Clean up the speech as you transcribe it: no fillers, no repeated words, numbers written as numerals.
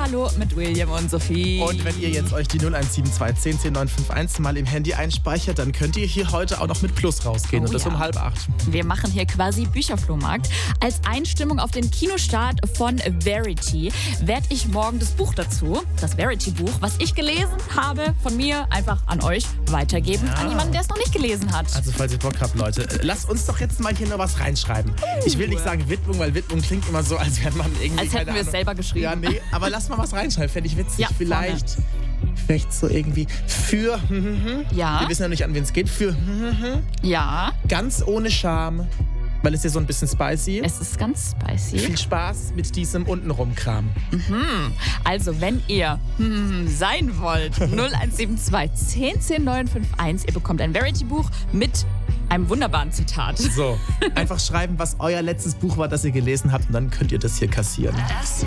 Hallo mit William und Sophie. Und wenn ihr jetzt euch die 0172 10 10 951 mal im Handy einspeichert, dann könnt ihr hier heute auch noch mit Plus rausgehen. Und das um 7:30. Wir machen hier quasi Bücherflohmarkt. Als Einstimmung auf den Kinostart von Verity werde ich morgen das Buch dazu, das Verity-Buch, was ich gelesen habe, von mir einfach an euch weitergeben, an jemanden, der es noch nicht gelesen hat. Also falls ihr Bock habt, Leute, lasst uns doch jetzt mal hier noch was reinschreiben. Ich will nicht sagen Widmung, weil Widmung klingt immer so, als wäre man irgendwie... Als hätten wir es selber geschrieben. Ja, nee, aber lass mal was reinschreiben, fände ich witzig. Ja, Vielleicht so irgendwie für... Ja. Wir wissen ja nicht, an wen es geht. Für... Ja. Ganz ohne Scham, weil es ja so ein bisschen spicy. Es ist ganz spicy. Viel Spaß mit diesem untenrum-Kram. Also, wenn ihr sein wollt, 0172 10 10 951, ihr bekommt ein Verity-Buch mit einem wunderbaren Zitat. So, einfach schreiben, was euer letztes Buch war, das ihr gelesen habt, und dann könnt ihr das hier kassieren. Das